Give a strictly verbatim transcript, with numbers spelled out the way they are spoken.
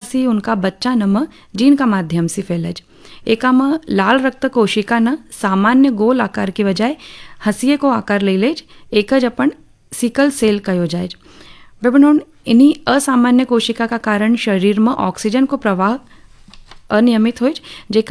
प्रकारથી उनका बच्चानं जीन का माध्यम से फैले। एकाમાં लाल रक्त कोशिकाના सामान्य गोल आकार की बजाय हंसिए को आकार ले ले एक ज अपन सिकल सेल कहो जाए। बराबर, इन्हीं असामान्य कोशिका का कारण शरीर में ऑक्सीजन को प्रवाह अनियमित हो,